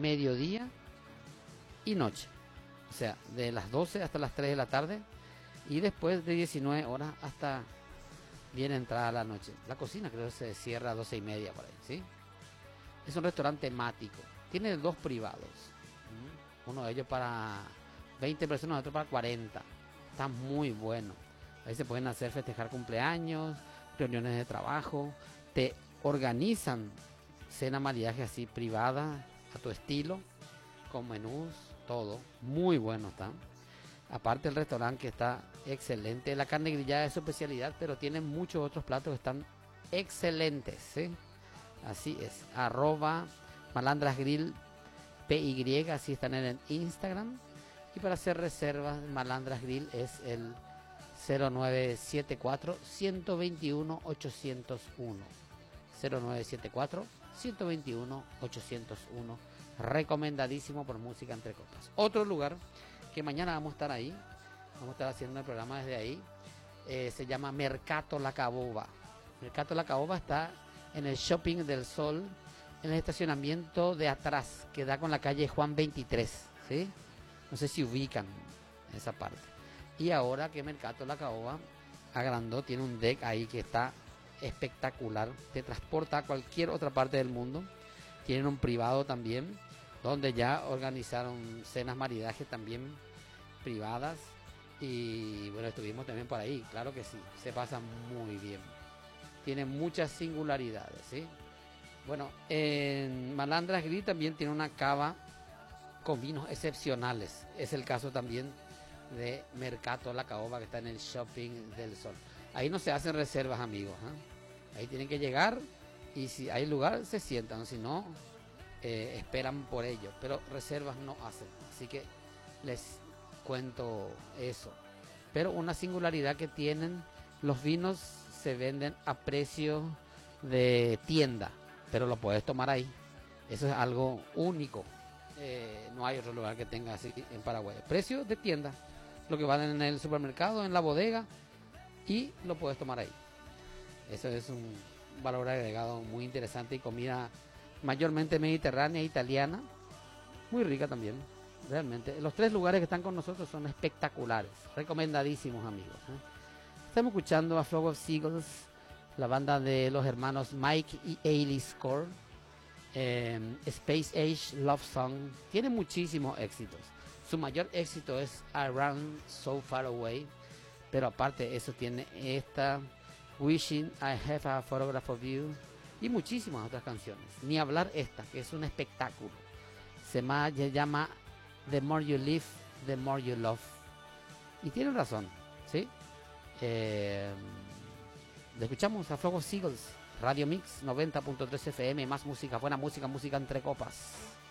mediodía y noche. O sea, de las 12 hasta las 3 de la tarde y después de 19 horas hasta bien entrada la noche. La cocina creo que se cierra a 12:30 por ahí, ¿sí? Es un restaurante temático. Tiene 2 privados. Uno de ellos para 20 personas, otro para 40. Está muy bueno. Ahí se pueden hacer festejar cumpleaños, reuniones de trabajo. Te organizan cena maridaje así privada, a tu estilo, con menús, todo. Muy bueno está. Aparte el restaurante que está excelente. La carne grillada es su especialidad, pero tiene muchos otros platos que están excelentes, ¿sí? Así es. @malandrasgrill PY, así están en el Instagram. Y para hacer reservas, Malandras Grill es el 0974 121 801. 0974 121 801. Recomendadísimo por Música Entre Copas. Otro lugar que mañana vamos a estar ahí, vamos a estar haciendo el programa desde ahí, se llama Mercato La Caoba. Mercato La Caoba está en el Shopping del Sol, en el estacionamiento de atrás, que da con la calle Juan 23, ¿sí? No sé si ubican esa parte. Y ahora que Mercato La Caoba agrandó, tiene un deck ahí que está espectacular, te transporta a cualquier otra parte del mundo. Tienen un privado también, donde ya organizaron cenas maridaje también privadas. Y bueno, estuvimos también por ahí, claro que sí, se pasa muy bien. Tiene muchas singularidades, ¿sí? Bueno, en Malandras Grill también tiene una cava con vinos excepcionales. Es el caso también de Mercato La Caoba, que está en el Shopping del Sol. Ahí no se hacen reservas, amigos, ¿eh? Ahí tienen que llegar y si hay lugar se sientan, si no esperan por ello, pero reservas no hacen. Así que les cuento eso. Pero una singularidad que tienen, los vinos se venden a precio de tienda, pero lo puedes tomar ahí. Eso es algo único. No hay otro lugar que tenga así en Paraguay. Precio de tienda, lo que valen en el supermercado, en la bodega, y lo puedes tomar ahí. Eso es un valor agregado muy interesante y comida mayormente mediterránea, italiana, muy rica también. Realmente, los 3 lugares que están con nosotros son espectaculares, recomendadísimos, amigos, ¿eh? Estamos escuchando a Flock of Seagulls, la banda de los hermanos Mike y Ailey Score. Space Age Love Song tiene muchísimos éxitos. Su mayor éxito es I Run So Far Away, pero aparte de eso tiene esta Wishing I Have a Photograph of You y muchísimas otras canciones. Ni hablar esta, que es un espectáculo. Se llama The More You Live, The More You Love. Y tienen razón, ¿sí? Le escuchamos a Flock of Seagulls, Radio Mix 90.3 FM, más música, buena música, música entre copas.